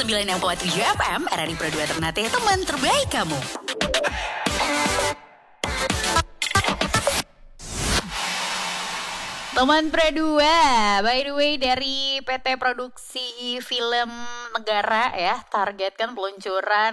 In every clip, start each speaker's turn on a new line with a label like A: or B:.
A: 96,7 FM, RRI Pro 2 Ternate, teman terbaik kamu. Teman Pro 2, by the way dari PT Produksi Film Negara ya, targetkan peluncuran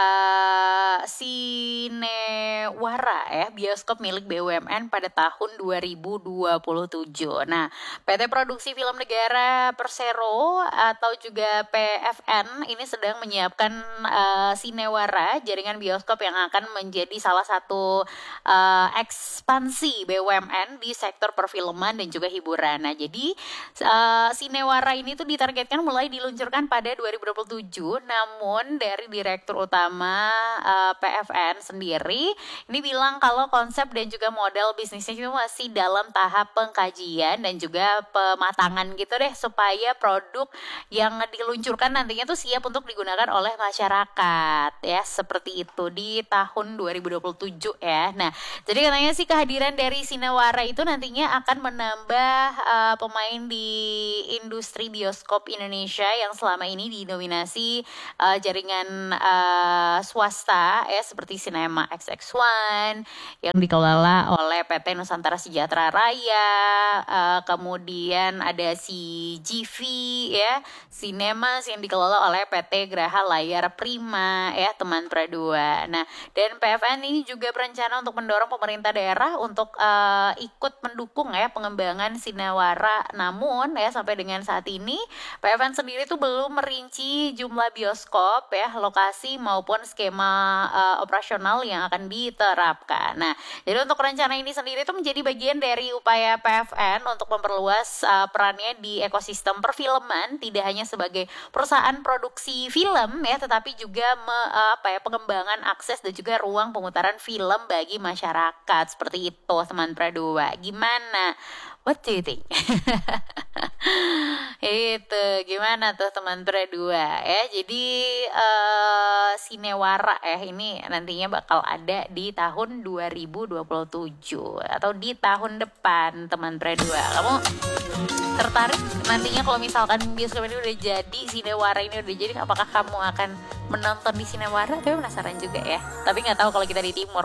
A: Sinewara ya, bioskop milik BUMN pada tahun 2027. Nah, PT Produksi Film Negara Persero atau juga PFN ini sedang menyiapkan Sinewara, jaringan bioskop yang akan menjadi salah satu ekspansi BUMN di sektor perfilman dan juga hiburan. Nah, jadi Sinewara ini tuh ditargetkan mulai diluncurkan pada 2027. Namun dari Direktur Utama PFN sendiri ini bilang kalau konsep dan juga model bisnisnya itu masih dalam tahap pengkajian dan juga pematangan gitu deh, supaya produk yang diluncurkan nantinya tuh siap untuk digunakan oleh masyarakat ya, seperti itu di tahun 2027 ya. Nah, jadi katanya sih kehadiran dari Sinewara itu nantinya akan menambah pemain di industri bioskop Indonesia yang selama ini didominasi jaringan swasta ya, seperti Cinema XX1 yang dikelola oleh PT Nusantara Sejahtera Raya, kemudian ada si GV ya, Cinemas yang dikelola oleh PT Graha Layar Prima ya, teman Pro 2. Nah, dan PFN ini juga berencana untuk mendorong pemerintah daerah untuk ikut mendukung ya pengembangan Sinewara. Namun ya sampai dengan saat ini PFN sendiri tuh belum merinci jumlah bioskop ya, lokasi maupun skema operasional yang akan diterapkan. Nah, jadi untuk rencana ini sendiri tuh menjadi bagian dari upaya PFN untuk memperluas perannya di ekosistem perfilman, tidak hanya sebagai perusahaan produksi film ya, tetapi juga pengembangan akses dan juga ruang pemutaran film bagi masyarakat. Seperti itu teman Pro 2. Gimana? What do you think? Itu gimana tuh teman Pro 2 ya. Jadi Sinewara ya ini nantinya bakal ada di tahun 2027 atau di tahun depan teman Pro 2. Kamu tertarik nantinya kalau misalkan bioskop ini udah jadi, Sinewara ini udah jadi, apakah kamu akan menonton di Sinewara? Tapi penasaran juga ya. Tapi nggak tahu kalau kita di timur